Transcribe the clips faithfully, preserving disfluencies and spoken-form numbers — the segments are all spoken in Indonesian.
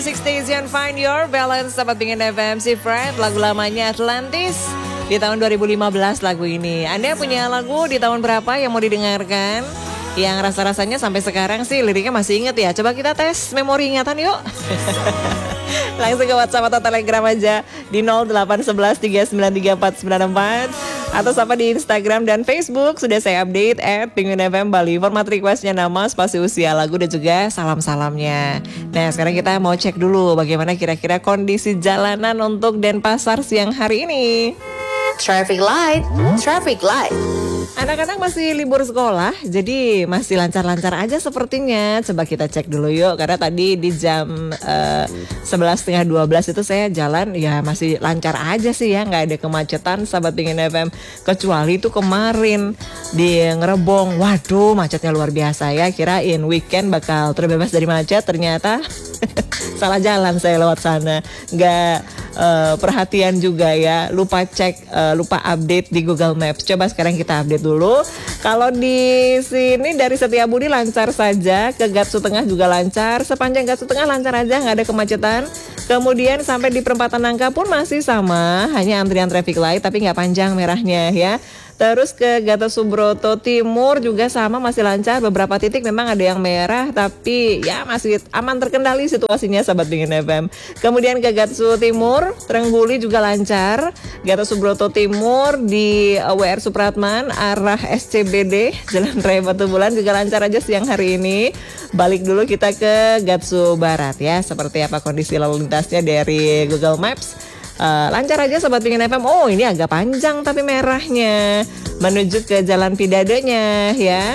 Six Station Find Your Balance, sahabat Pingin F M, si Fred, lagu lamanya Atlantis di tahun dua ribu lima belas lagu ini. Anda punya lagu di tahun berapa yang mau didengarkan? Yang rasa-rasanya sampai sekarang sih liriknya masih inget ya. Coba kita tes memori ingatan yuk. Langsung ke WhatsApp atau Telegram aja di nol delapan satu satu tiga sembilan tiga empat sembilan empat atau apa di Instagram dan Facebook sudah saya update at Penguin F M Bali. Format requestnya nama, spasi usia, lagu dan juga salam-salamnya. Nah sekarang kita mau cek dulu bagaimana kira-kira kondisi jalanan untuk Denpasar siang hari ini. Traffic light, traffic light. Anak-anak masih libur sekolah, jadi masih lancar-lancar aja sepertinya. Coba kita cek dulu yuk, karena tadi di jam uh, sebelas tiga puluh dua belas itu saya jalan, ya masih lancar aja sih ya, nggak ada kemacetan sahabat Pingin F M. Kecuali itu kemarin di Ngerebong, waduh macetnya luar biasa ya. Kirain weekend bakal terbebas dari macet, ternyata salah jalan saya lewat sana. Nggak Uh, perhatian juga ya, lupa cek, uh, lupa update di Google Maps. Coba sekarang kita update dulu. Kalau di sini dari Setiabudi lancar saja, ke Gatsu Tengah juga lancar, sepanjang Gatsu Tengah lancar aja, nggak ada kemacetan. Kemudian sampai di perempatan Nangka pun masih sama, hanya antrian traffic light tapi nggak panjang merahnya ya. Terus ke Gatot Subroto Timur juga sama, masih lancar. Beberapa titik memang ada yang merah, tapi ya masih aman terkendali situasinya sahabat Pingin F M. Kemudian ke Gatsu Timur, Trengguli juga lancar. Gatot Subroto Timur di W R Supratman arah S C B D Jalan Raya Batu Bulan juga lancar aja siang hari ini. Balik dulu kita ke Gatsu Barat ya. Seperti apa kondisi lalu lintasnya dari Google Maps. Uh, lancar aja sahabat Pingin F M. Oh ini agak panjang tapi merahnya menuju ke Jalan Pidadanya ya.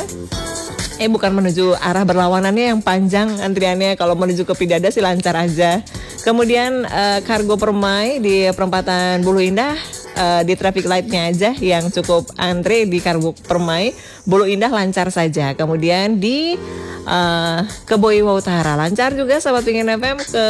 Eh bukan menuju arah berlawanannya yang panjang antriannya. Kalau menuju ke Pidada sih lancar aja. Kemudian uh, Kargo Permai di perempatan Bulu Indah, uh, di traffic lightnya aja yang cukup antre di Kargo Permai. Bulu Indah lancar saja. Kemudian di uh, Keboiwa Utara lancar juga sahabat Pingin F M. Ke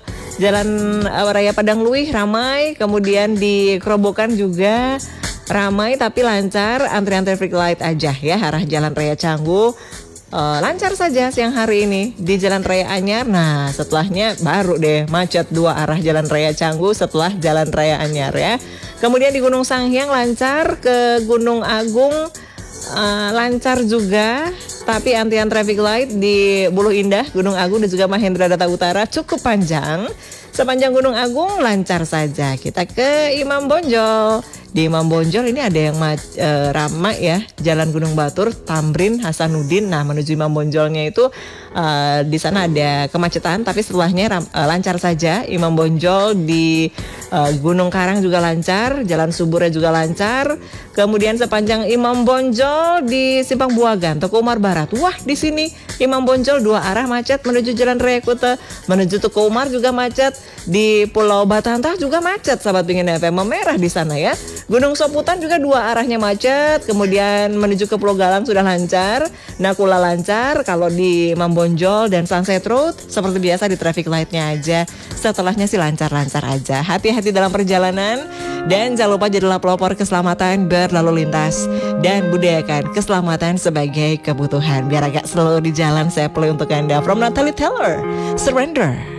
Jalan Raya Padang Luih ramai, kemudian di Kerobokan juga ramai tapi lancar, antrian traffic light aja ya arah Jalan Raya Canggu. Uh, lancar saja siang hari ini di Jalan Raya Anyar. Nah setelahnya baru deh macet dua arah Jalan Raya Canggu setelah Jalan Raya Anyar ya. Kemudian di Gunung Sanghyang lancar, ke Gunung Agung uh, lancar juga. Tapi antrian traffic light di Buluh Indah, Gunung Agung dan juga Mahendra Data Utara cukup panjang. Sepanjang Gunung Agung lancar saja. Kita ke Imam Bonjol. Di Imam Bonjol ini ada yang e, ramai ya, Jalan Gunung Batur, Tamrin, Hasanuddin. Nah menuju Imam Bonjolnya itu e, di sana ada kemacetan, tapi setelahnya ram, e, lancar saja. Imam Bonjol di e, Gunung Karang juga lancar, Jalan Suburnya juga lancar. Kemudian sepanjang Imam Bonjol di Simpang Buagan, Teku Umar Barat. Wah di sini Imam Bonjol dua arah macet menuju Jalan Raya Kuta, menuju Teku Umar juga macet. Di Pulau Batantah juga macet sahabat Pingin F M, merah di sana ya. Gunung Soputan juga dua arahnya macet. Kemudian menuju ke Pulau Galang sudah lancar, Nakula lancar. Kalau di Imam Bonjol dan Sunset Road seperti biasa di traffic lightnya aja. Setelahnya sih lancar-lancar aja. Hati-hati dalam perjalanan. Dan jangan lupa jadilah pelopor keselamatan berlalu lintas dan budayakan keselamatan sebagai kebutuhan. Biar agak slow di jalan, saya play untuk Anda from Natalie Taylor, Surrender.